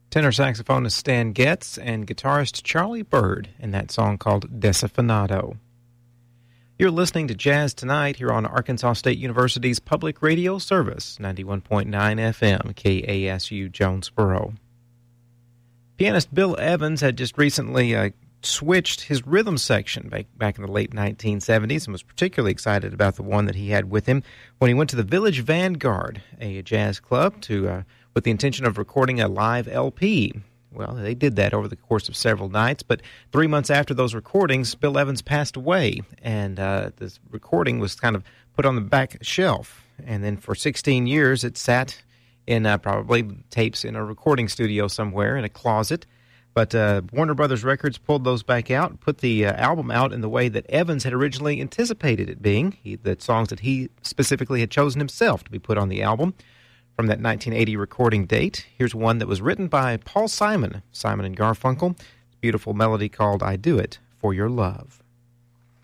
Tenor saxophonist Stan Getz and guitarist Charlie Byrd in that song called Desafinado. You're listening to Jazz Tonight here on Arkansas State University's public radio service, 91.9 FM, KASU Jonesboro. Pianist Bill Evans had just recently switched his rhythm section back in the late 1970s and was particularly excited about the one that he had with him when he went to the Village Vanguard, a jazz club, with the intention of recording a live LP. Well, they did that over the course of several nights, but 3 months after those recordings, Bill Evans passed away, and this recording was kind of put on the back shelf. And then for 16 years, it sat in probably tapes in a recording studio somewhere in a closet. But Warner Brothers Records pulled those back out, put the album out in the way that Evans had originally anticipated it being, the songs that he specifically had chosen himself to be put on the album from that 1980 recording date. Here's one that was written by Paul Simon, Simon and Garfunkel. It's a beautiful melody called I Do It For Your Love.